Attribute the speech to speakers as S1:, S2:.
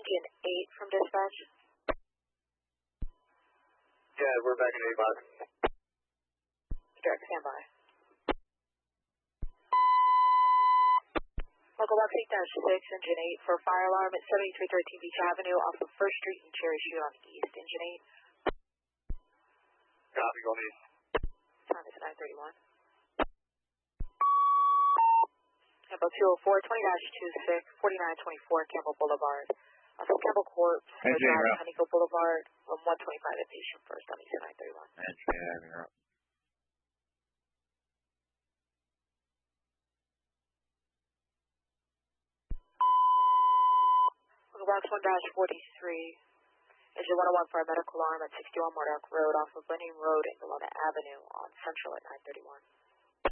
S1: engine 8 from dispatch.
S2: Yeah, we're back at 8
S1: Direct standby. Local box 8-6, engine 8 for fire alarm at 7313 Beach Avenue off of 1st Street and Cherry Street on the east. Engine
S2: 8. Copy, going east.
S1: Time is 9:31. Tempo 204, 20-26, 4924 Campbell Boulevard. Off of Campbell Court, Honeycomb Boulevard, from 125 at Station First on East 931. Box 1-43, engine 101 for a medical alarm at 61 Murdoch Road off of Lenin Road and Galona Avenue on Central at 931.